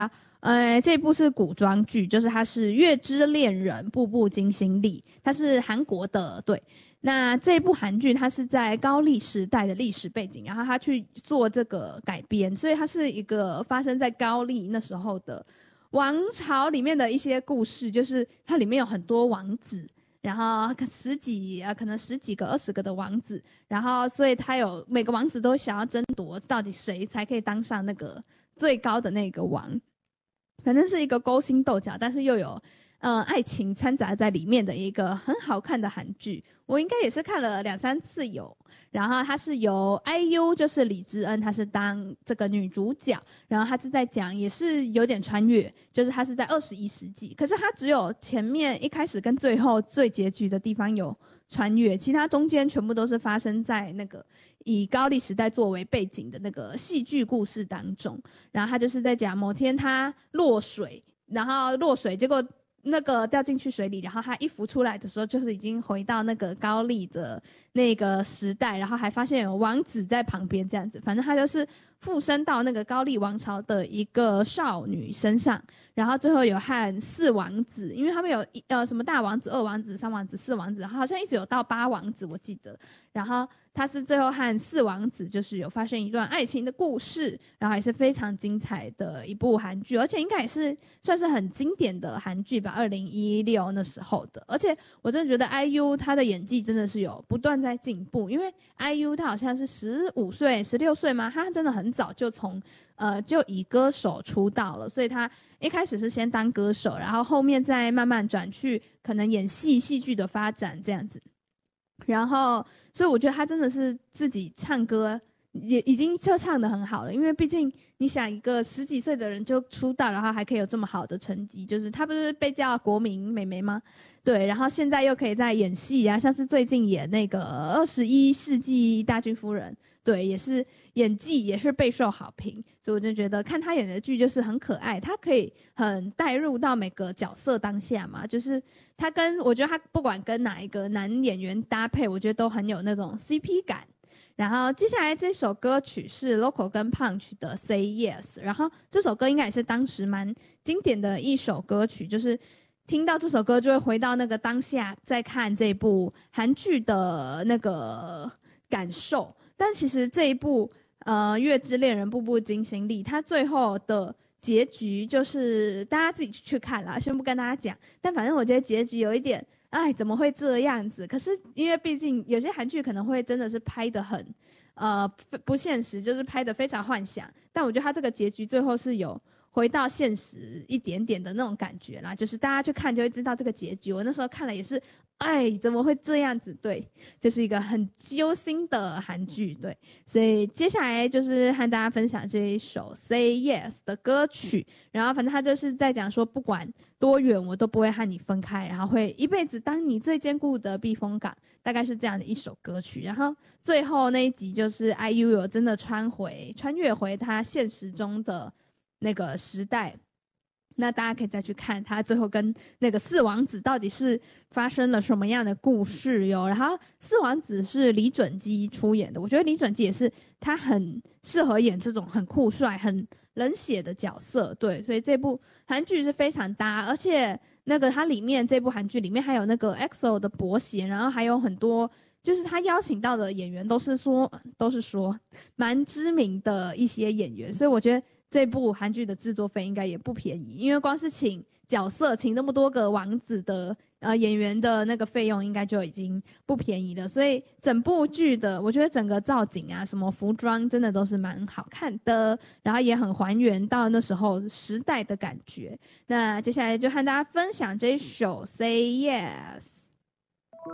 这一部是古装剧，就是它是《月之恋人》步步惊心丽，它是韩国的，对。那这一部韩剧它是在高丽时代的历史背景，然后它去做这个改编，所以它是一个发生在高丽那时候的王朝里面的一些故事，就是它里面有很多王子，然后可能十几个、20个的王子，然后所以他有每个王子都想要争夺到底谁才可以当上那个最高的那个王，反正是一个勾心斗角，但是又有爱情掺杂在里面的一个很好看的韩剧，我应该也是看了2、3次有。然后它是由 IU 就是李智恩，她是当这个女主角，然后她是在讲也是有点穿越，就是她是在21世纪，可是她只有前面一开始跟最后最结局的地方有穿越，其他中间全部都是发生在那个以高丽时代作为背景的那个戏剧故事当中。然后她就是在讲某天她落水，然后落水结果那个掉进去水里，然后他一浮出来的时候，就是已经回到那个高丽的那个时代，然后还发现有王子在旁边这样子，反正他就是附身到那个高丽王朝的一个少女身上，然后最后有和4王子，因为他们有什么大王子、2王子、3王子、4王子，然后好像一直有到8王子我记得，然后他是最后和4王子就是有发生一段爱情的故事，然后也是非常精彩的一部韩剧，而且应该也是算是很经典的韩剧吧，2016那时候的。而且我真的觉得 IU 他的演技真的是有不断在进步，因为 IU 他好像是15岁、16岁嘛，他真的很早就就以歌手出道了，所以他一开始是先当歌手，然后后面再慢慢转去可能演戏剧的发展这样子。然后所以我觉得他真的是自己唱歌也已经就唱得很好了，因为毕竟你想一个10几岁的人就出道，然后还可以有这么好的成绩，就是他不是被叫国民美眉吗？对，然后现在又可以在演戏啊，像是最近演那个21世纪大军夫人，对，也是演技也是备受好评，所以我就觉得看他演的剧就是很可爱，他可以很带入到每个角色当下嘛，就是我觉得他不管跟哪一个男演员搭配，我觉得都很有那种 CP 感。然后接下来这首歌曲是 Local 跟 Punch 的 Say Yes， 然后这首歌应该也是当时蛮经典的一首歌曲，就是听到这首歌就会回到那个当下在看这部韩剧的那个感受。但其实这一部月之恋人步步惊心丽，它最后的结局就是大家自己去看啦，先不跟大家讲，但反正我觉得结局有一点怎么会这样子？可是因为毕竟有些韩剧可能会真的是拍得很不现实，就是拍得非常幻想，但我觉得它这个结局最后是有回到现实一点点的那种感觉啦，就是大家去看就会知道这个结局。我那时候看了也是怎么会这样子？对，就是一个很揪心的韩剧，对。所以接下来就是和大家分享这一首 Say Yes 的歌曲，然后反正他就是在讲说不管多远我都不会和你分开，然后会一辈子当你最坚固的避风港，大概是这样的一首歌曲。然后最后那一集就是 IU 有真的穿越回他现实中的那个时代，那大家可以再去看他最后跟那个4王子到底是发生了什么样的故事哟。然后4王子是李准基出演的，我觉得李准基也是他很适合演这种很酷帅很冷血的角色，对，所以这部韩剧是非常搭。而且那个它里面这部韩剧里面还有那个 EXO 的伯贤，然后还有很多就是他邀请到的演员都是说蛮知名的一些演员，所以我觉得这部韩剧的制作费应该也不便宜，因为光是请角色请那么多个王子的演员的那个费用应该就已经不便宜了，所以整部剧的我觉得整个造景啊什么服装真的都是蛮好看的，然后也很还原到那时候时代的感觉。那接下来就和大家分享这一首 Say Yes。